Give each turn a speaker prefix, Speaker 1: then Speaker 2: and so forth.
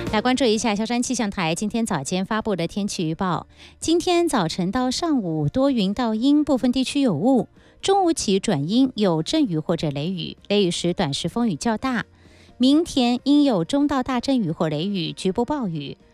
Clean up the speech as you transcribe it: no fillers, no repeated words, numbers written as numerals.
Speaker 1: 来关注一下萧山气象台今天早间发布的天气预报。今天早晨到上午多云到阴，部分地区有雾，中午起转阴，有阵雨或者雷雨，雷雨时短时风雨较大。明天阴有中到大阵雨或雷雨，局部暴雨。